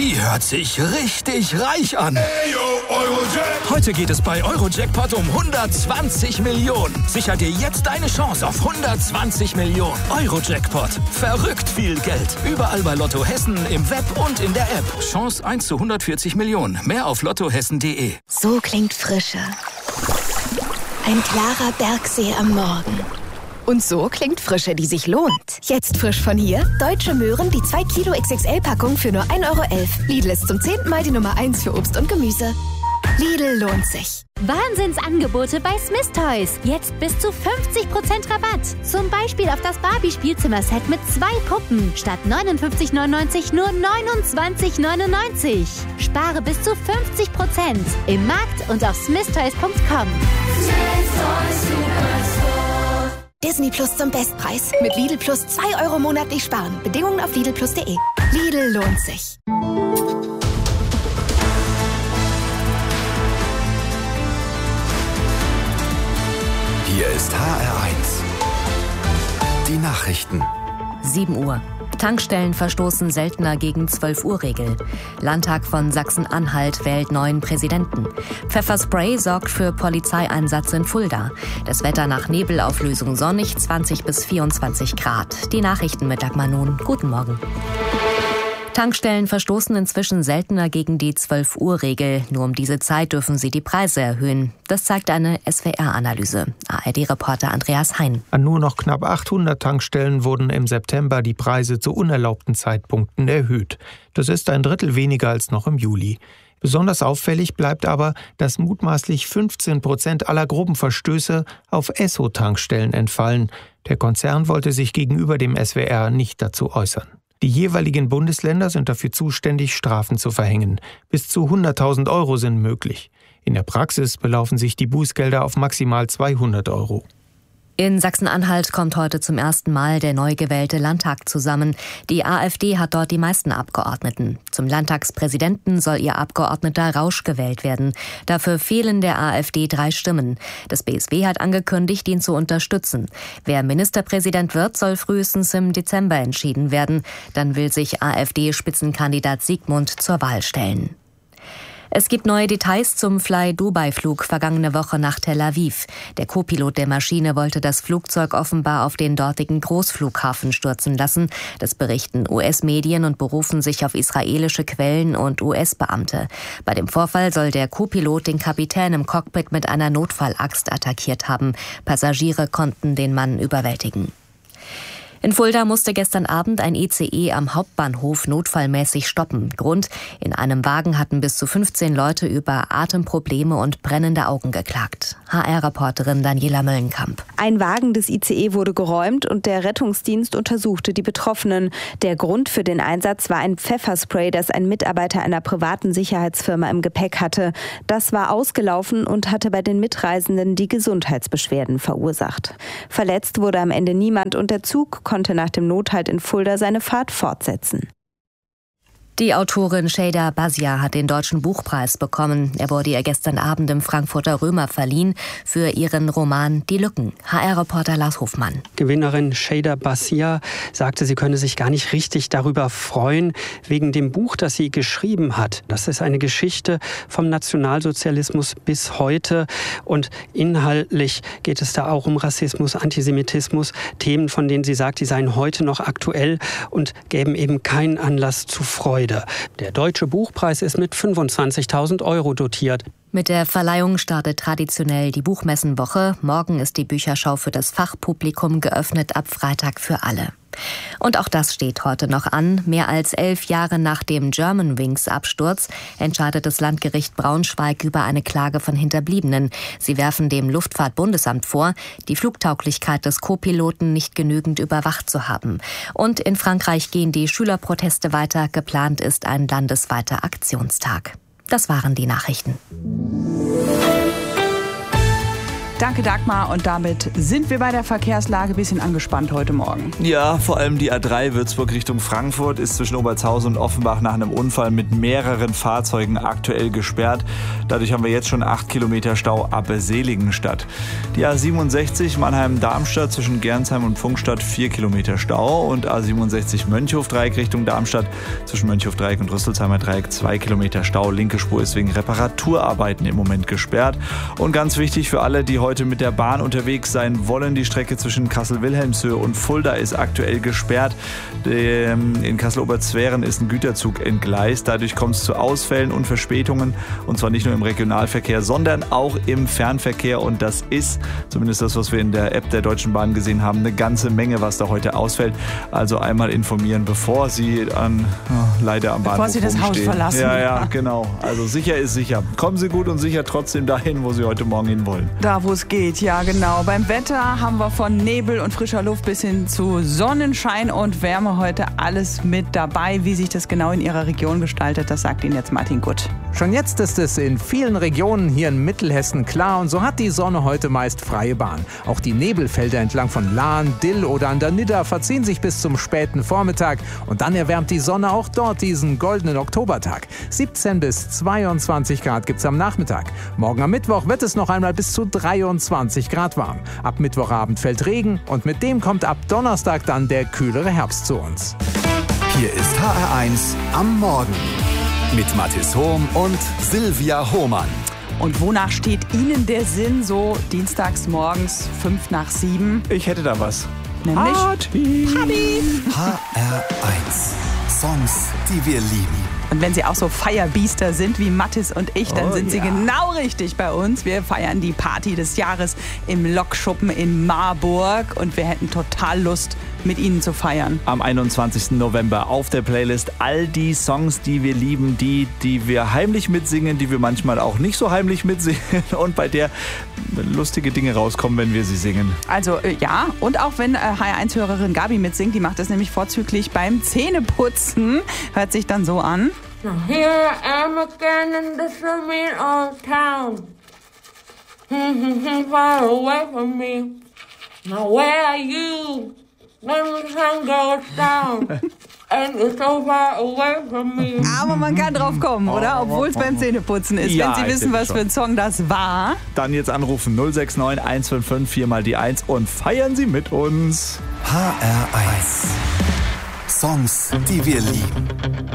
Die hört sich richtig reich an. Heute geht es bei Eurojackpot um 120 Millionen. Sicher dir jetzt deine Chance auf 120 Millionen. Eurojackpot. Verrückt viel Geld. Überall bei Lotto Hessen, im Web und in der App. Chance 1 zu 140 Millionen. Mehr auf lottohessen.de. So klingt Frische. Ein klarer Bergsee am Morgen. Und so klingt Frische, die sich lohnt. Jetzt frisch von hier: Deutsche Möhren, die 2 Kilo XXL-Packung für nur 1,11 €. Lidl ist zum 10. Mal die Nummer 1 für Obst und Gemüse. Lidl lohnt sich. Wahnsinnsangebote bei Smith Toys. Jetzt bis zu 50% Rabatt. Zum Beispiel auf das Barbie-Spielzimmer-Set mit 2 Puppen. Statt 59,99 nur 29,99. Spare bis zu 50% im Markt und auf smithtoys.com. Disney Plus zum Bestpreis. Mit Lidl Plus 2 € monatlich sparen. Bedingungen auf lidlplus.de. Lidl lohnt sich. Hier ist HR1. Die Nachrichten. 7 Uhr. Tankstellen verstoßen seltener gegen 12-Uhr-Regel. Landtag von Sachsen-Anhalt wählt neuen Präsidenten. Pfefferspray sorgt für Polizeieinsatz in Fulda. Das Wetter nach Nebelauflösung sonnig, 20 bis 24 Grad. Die Nachrichten mit Dagmar Nun. Guten Morgen. Tankstellen verstoßen inzwischen seltener gegen die 12-Uhr-Regel. Nur um diese Zeit dürfen sie die Preise erhöhen. Das zeigt eine SWR-Analyse. ARD-Reporter Andreas Hein. An nur noch knapp 800 Tankstellen wurden im September die Preise zu unerlaubten Zeitpunkten erhöht. Das ist ein Drittel weniger als noch im Juli. Besonders auffällig bleibt aber, dass mutmaßlich 15% aller groben Verstöße auf Esso-Tankstellen entfallen. Der Konzern wollte sich gegenüber dem SWR nicht dazu äußern. Die jeweiligen Bundesländer sind dafür zuständig, Strafen zu verhängen. Bis zu 100.000 € sind möglich. In der Praxis belaufen sich die Bußgelder auf maximal 200 €. In Sachsen-Anhalt kommt heute zum ersten Mal der neu gewählte Landtag zusammen. Die AfD hat dort die meisten Abgeordneten. Zum Landtagspräsidenten soll ihr Abgeordneter Rausch gewählt werden. Dafür fehlen der AfD 3 Stimmen. Das BSW hat angekündigt, ihn zu unterstützen. Wer Ministerpräsident wird, soll frühestens im Dezember entschieden werden. Dann will sich AfD-Spitzenkandidat Siegmund zur Wahl stellen. Es gibt neue Details zum Fly-Dubai-Flug vergangene Woche nach Tel Aviv. Der Co-Pilot der Maschine wollte das Flugzeug offenbar auf den dortigen Großflughafen stürzen lassen. Das berichten US-Medien und berufen sich auf israelische Quellen und US-Beamte. Bei dem Vorfall soll der Co-Pilot den Kapitän im Cockpit mit einer Notfallaxt attackiert haben. Passagiere konnten den Mann überwältigen. In Fulda musste gestern Abend ein ICE am Hauptbahnhof notfallmäßig stoppen. Grund: in einem Wagen hatten bis zu 15 Leute über Atemprobleme und brennende Augen geklagt. HR-Reporterin Daniela Möllenkamp. Ein Wagen des ICE wurde geräumt und der Rettungsdienst untersuchte die Betroffenen. Der Grund für den Einsatz war ein Pfefferspray, das ein Mitarbeiter einer privaten Sicherheitsfirma im Gepäck hatte. Das war ausgelaufen und hatte bei den Mitreisenden die Gesundheitsbeschwerden verursacht. Verletzt wurde am Ende niemand und der Zug konnte nach dem Nothalt in Fulda seine Fahrt fortsetzen. Die Autorin Şeyda Bazia hat den Deutschen Buchpreis bekommen. Er wurde ihr gestern Abend im Frankfurter Römer verliehen für ihren Roman Die Lücken. HR-Reporter Lars Hofmann. Gewinnerin Şeyda Bazia sagte, sie könne sich gar nicht richtig darüber freuen, wegen dem Buch, das sie geschrieben hat. Das ist eine Geschichte vom Nationalsozialismus bis heute. Und inhaltlich geht es da auch um Rassismus, Antisemitismus, Themen, von denen sie sagt, die seien heute noch aktuell und gäben eben keinen Anlass zu Freude. Der Deutsche Buchpreis ist mit 25.000 € dotiert. Mit der Verleihung startet traditionell die Buchmessenwoche. Morgen ist die Bücherschau für das Fachpublikum geöffnet, ab Freitag für alle. Und auch das steht heute noch an. Mehr als 11 Jahre nach dem Germanwings-Absturz entscheidet das Landgericht Braunschweig über eine Klage von Hinterbliebenen. Sie werfen dem Luftfahrtbundesamt vor, die Flugtauglichkeit des Co-Piloten nicht genügend überwacht zu haben. Und in Frankreich gehen die Schülerproteste weiter. Geplant ist ein landesweiter Aktionstag. Das waren die Nachrichten. Danke, Dagmar. Und damit sind wir bei der Verkehrslage. Bisschen angespannt heute Morgen. Ja, vor allem die A3 Würzburg Richtung Frankfurt ist zwischen Obertshausen und Offenbach nach einem Unfall mit mehreren Fahrzeugen aktuell gesperrt. Dadurch haben wir jetzt schon 8 Kilometer Stau ab Seligenstadt. Die A67 Mannheim-Darmstadt zwischen Gernsheim und Pfungstadt 4 Kilometer Stau und A67 Mönchhof-Dreieck Richtung Darmstadt zwischen Mönchhof-Dreieck und Rüsselsheimer Dreieck 2 Kilometer Stau. Linke Spur ist wegen Reparaturarbeiten im Moment gesperrt. Und ganz wichtig für alle, die heute mit der Bahn unterwegs sein wollen, die Strecke zwischen Kassel-Wilhelmshöhe und Fulda ist aktuell gesperrt. In Kassel-Oberzweren ist ein Güterzug entgleist. Dadurch kommt es zu Ausfällen und Verspätungen. Und zwar nicht nur im Regionalverkehr, sondern auch im Fernverkehr. Und das ist, zumindest das, was wir in der App der Deutschen Bahn gesehen haben, eine ganze Menge, was da heute ausfällt. Also einmal informieren, bevor Sie leider am Bahnhof bevor Sie das Haus verlassen. Ja, genau. Also sicher ist sicher. Kommen Sie gut und sicher trotzdem dahin, wo Sie heute Morgen hin wollen. Da, wo es geht, ja genau. Beim Wetter haben wir von Nebel und frischer Luft bis hin zu Sonnenschein und Wärme heute alles mit dabei. Wie sich das genau in Ihrer Region gestaltet, das sagt Ihnen jetzt Martin Gutt. Schon jetzt ist es in vielen Regionen hier in Mittelhessen klar und so hat die Sonne heute meist freie Bahn. Auch die Nebelfelder entlang von Lahn, Dill oder an der Nidda verziehen sich bis zum späten Vormittag und dann erwärmt die Sonne auch dort diesen goldenen Oktobertag. 17 bis 22 Grad gibt's am Nachmittag. Morgen am Mittwoch wird es noch einmal bis zu 23 Grad warm. Ab Mittwochabend fällt Regen und mit dem kommt ab Donnerstag dann der kühlere Herbst zu uns. Hier ist HR1 am Morgen mit Mathis Hohm und Silvia Hohmann. Und wonach steht Ihnen der Sinn so dienstags morgens 6:55? Ich hätte da was. Nämlich Party. HR1 Songs, die wir lieben. Und wenn Sie auch so Feierbiester sind wie Mathis und ich, dann sind Sie genau richtig bei uns. Wir feiern die Party des Jahres im Lokschuppen in Marburg und wir hätten total Lust, mit Ihnen zu feiern. Am 21. November auf der Playlist all die Songs, die wir lieben, die wir heimlich mitsingen, die wir manchmal auch nicht so heimlich mitsingen und bei der lustige Dinge rauskommen, wenn wir sie singen. Also ja, und auch wenn HR1-Hörerin Gabi mitsingt, die macht das nämlich vorzüglich beim Zähneputzen. Hört sich dann so an. Now here I am again in this mean old town. Far away from me. Now where are you? When the sun goes down. And it's so far away from me. Aber man kann drauf kommen, oder? Obwohl es beim Zähneputzen ist. Ja, wenn Sie wissen, was für ein Song das war. Dann jetzt anrufen 069 155 4 mal die 1 und feiern Sie mit uns. HR1 Songs, die wir lieben.